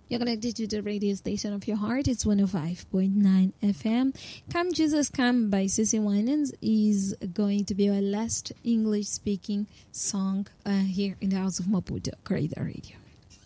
You're connected to the radio station of your heart. It's 105.9 FM. Come Jesus Come by CeCe Winans is going to be our last English-speaking song here in the House of Maputo, Corridor Radio.